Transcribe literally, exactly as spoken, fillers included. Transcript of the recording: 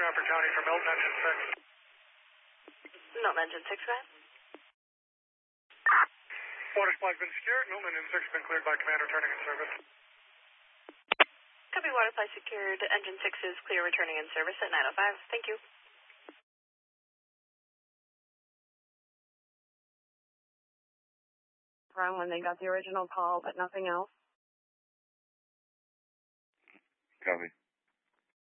Crawford County for Milton Engine six. Milton Engine six, right? Water supply's been secured. Milton Engine six has been cleared by command returning in service. Copy, water supply secured. Engine six is clear returning in service at nine oh five. Thank you. From when they got the original call, but nothing else. Copy.